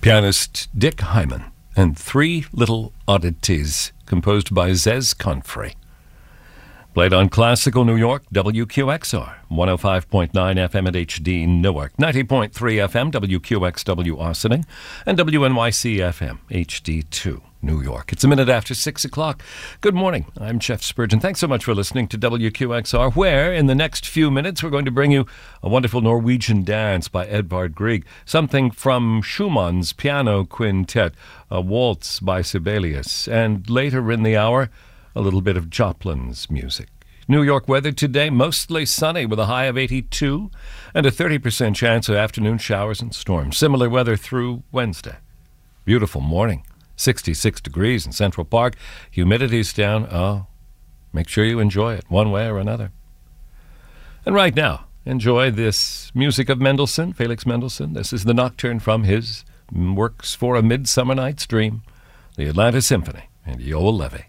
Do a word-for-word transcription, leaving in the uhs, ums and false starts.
Pianist Dick Hyman and Three Little Oddities, composed by Zez Confrey. Played on Classical New York, W Q X R, one oh five point nine F M at H D Newark, ninety point three F M, W Q X W Austining, and W N Y C F M, H D two, New York. It's a minute after six o'clock. Good morning. I'm Jeff Spurgeon. Thanks so much for listening to W Q X R, where in the next few minutes we're going to bring you a wonderful Norwegian dance by Edvard Grieg, something from Schumann's Piano Quintet, a waltz by Sibelius, and later in the hour, a little bit of Joplin's music. New York weather today, mostly sunny with a high of eighty-two and a thirty percent chance of afternoon showers and storms. Similar weather through Wednesday. Beautiful morning, sixty-six degrees in Central Park. Humidity's down. Oh, make sure you enjoy it one way or another. And right now, enjoy this music of Mendelssohn, Felix Mendelssohn. This is the nocturne from his Works for a Midsummer Night's Dream, the Atlanta Symphony, and Yoel Levy.